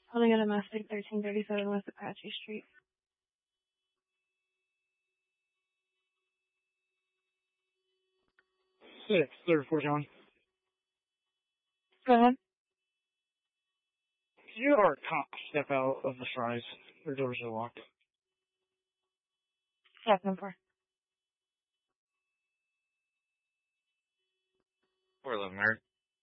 Holding at a Mustang 1337 West Apache Street. 634 John. Go ahead. Could you or cop step out of the fries? Their doors are locked. Yeah, 10-4. 411, Mary.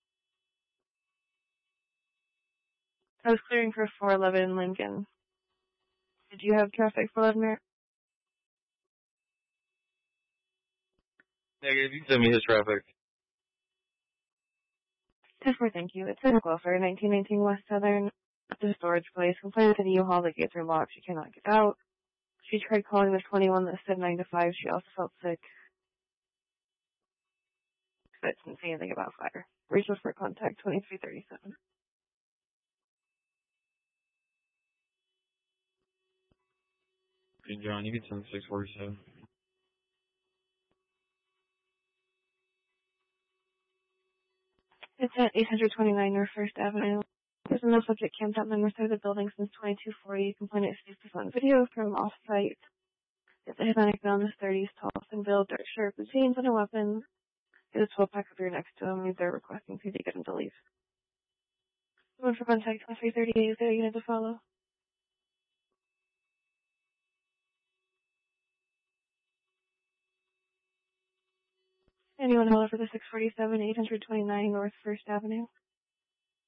I was clearing for 411 Lincoln. Did you have traffic for 411 Merritt? Negative, you can send me his traffic. 10-4, thank you. It's in Welfare, 1919 West Southern. At the storage place. Complained to the U-Haul the gates are locked. She cannot get out. She tried calling the 21 that said 9 to 5. She also felt sick. But didn't say anything about fire. Rachel for contact 2337. Okay, John, you can send 647. It's at 829 North First Avenue. There's no subject camped out on the north side of the building since 2240. Complainant sees this on video from off-site. It's a Hispanic male in his 30s, tall and built, dark shirt, blue jeans, and a weapon. There's a 12-pack of beer next to him. They're requesting to get him to leave. Someone for contact 2338 is there. You need to follow. Anyone hold for the 647 829 North First Avenue?